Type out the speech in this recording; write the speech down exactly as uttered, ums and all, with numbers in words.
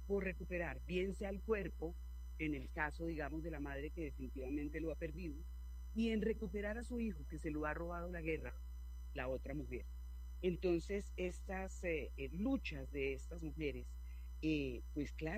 por recuperar, bien sea el cuerpo, en el caso, digamos, de la madre que definitivamente lo ha perdido, y en recuperar a su hijo que se lo ha robado la guerra, la otra mujer. Entonces, estas eh, eh, luchas de estas mujeres, eh, pues claro,